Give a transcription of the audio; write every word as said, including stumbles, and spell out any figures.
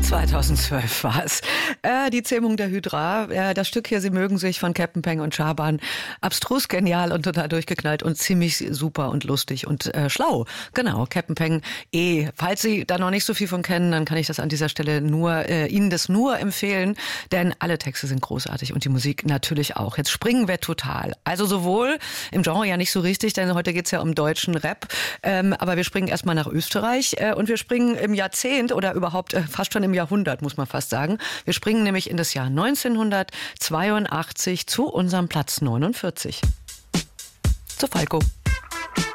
zweitausendzwölf war es. Äh, die Zähmung der Hydra. Äh, das Stück hier, Sie mögen sich, von Captain Peng und Schaban. Abstrus, genial und total durchgeknallt und ziemlich super und lustig und äh, schlau. Genau, Captain Peng. Eh, falls Sie da noch nicht so viel von kennen, dann kann ich das an dieser Stelle nur, äh, Ihnen das nur empfehlen, denn alle Texte sind großartig und die Musik natürlich auch. Jetzt springen wir total. Also sowohl im Genre ja nicht so richtig, denn heute geht's ja um deutschen Rap, ähm, aber wir springen erstmal nach Österreich äh, und wir springen im Jahrzehnt oder überhaupt äh, fast schon im Jahrhundert, muss man fast sagen. Wir springen nämlich in das Jahr neunzehnhundertzweiundachtzig zu unserem Platz neunundvierzig. Zu Falco.